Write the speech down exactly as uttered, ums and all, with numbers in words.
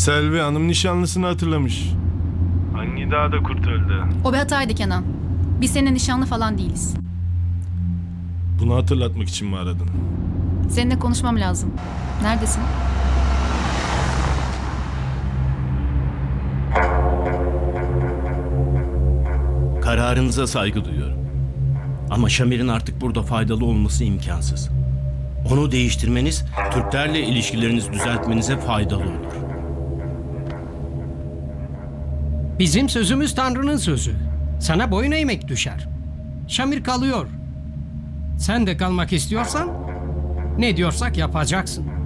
Selvi Hanım nişanlısını hatırlamış. Hangi dağda kurt öldü? O bir hataydı Kenan. Biz seninle nişanlı falan değiliz. Bunu hatırlatmak için mi aradın? Seninle konuşmam lazım. Neredesin? Kararınıza saygı duyuyorum. Ama Şamir'in artık burada faydalı olması imkansız. Onu değiştirmeniz, Türklerle ilişkilerinizi düzeltmenize faydalı olur. Bizim sözümüz Tanrı'nın sözü. Sana boyun eğmek düşer. Şamir kalıyor. Sen de kalmak istiyorsan ne diyorsak yapacaksın.